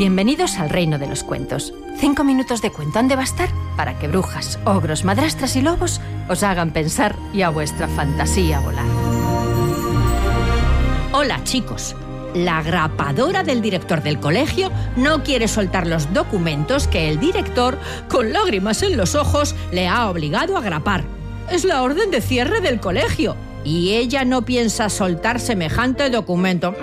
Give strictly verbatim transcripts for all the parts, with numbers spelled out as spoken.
Bienvenidos al reino de los cuentos. Cinco minutos de cuento han de bastar para que brujas, ogros, madrastras y lobos os hagan pensar y a vuestra fantasía volar. Hola, chicos. La grapadora del director del colegio no quiere soltar los documentos que el director, con lágrimas en los ojos, le ha obligado a grapar. Es la orden de cierre del colegio y ella no piensa soltar semejante documento.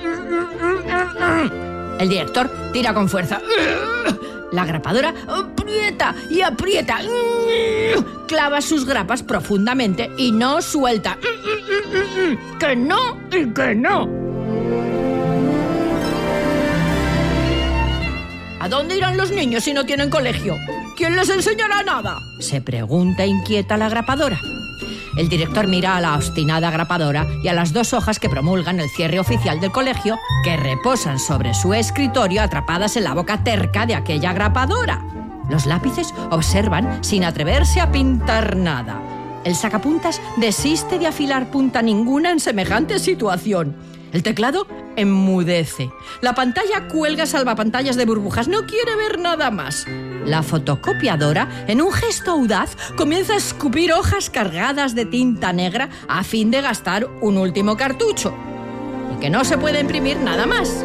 El director tira con fuerza. La grapadora aprieta y aprieta. Clava sus grapas profundamente y no suelta. ¡Que no y que no! ¿A dónde irán los niños si no tienen colegio? ¿Quién les enseñará nada?, se pregunta inquieta la grapadora. El director mira a la obstinada grapadora y a las dos hojas que promulgan el cierre oficial del colegio, que reposan sobre su escritorio atrapadas en la boca terca de aquella grapadora. Los lápices observan sin atreverse a pintar nada. El sacapuntas desiste de afilar punta ninguna en semejante situación. El teclado enmudece. La pantalla cuelga salvapantallas de burbujas. No quiere ver nada más. La fotocopiadora, en un gesto audaz, comienza a escupir hojas cargadas de tinta negra a fin de gastar un último cartucho. Y que no se puede imprimir nada más.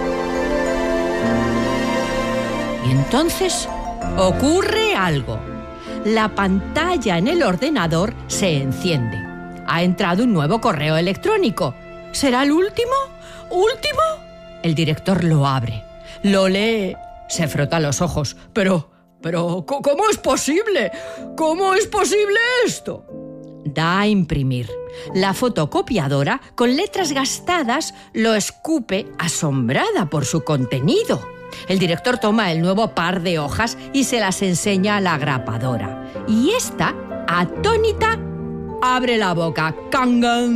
Y entonces ocurre algo. La pantalla en el ordenador se enciende. Ha entrado un nuevo correo electrónico. ¿Será el último? ¿Último? El director lo abre, lo lee, se frota los ojos. Pero, pero, ¿cómo es posible? ¿Cómo es posible esto? Da a imprimir. La fotocopiadora, con letras gastadas, lo escupe asombrada por su contenido. El director toma el nuevo par de hojas y se las enseña a la grapadora. Y esta, atónita, abre la boca. ¡Cangan!